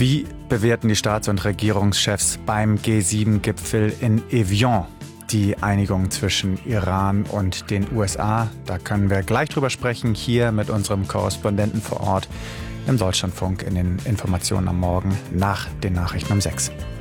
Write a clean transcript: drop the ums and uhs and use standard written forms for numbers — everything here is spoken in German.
Wie bewerten die Staats- und Regierungschefs beim G7-Gipfel in Evian die Einigung zwischen Iran und den USA? Da können wir gleich drüber sprechen, hier mit unserem Korrespondenten vor Ort im Deutschlandfunk in den Informationen am Morgen nach den Nachrichten um 6.